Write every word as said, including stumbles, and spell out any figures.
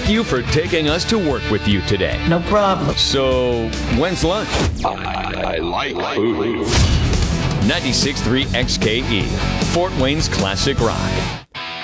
thank you for taking us to work with you today. No problem. So, when's lunch? I, I like food. ninety-six point three X K E, Fort Wayne's classic ride.